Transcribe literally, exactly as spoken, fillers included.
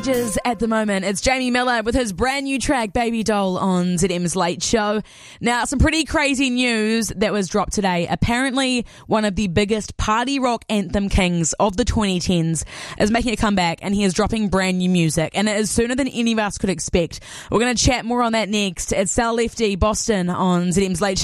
At the moment, it's Jamie Miller with his brand new track Baby Doll on Z M's Late Show. Now, some pretty crazy news that was dropped today. Apparently, one of the biggest party rock anthem kings of the twenty tens is making a comeback, and he is dropping brand new music, and it is sooner than any of us could expect. We're going to chat more on that next. It's Sal Lefty, Boston on Z M's Late Show.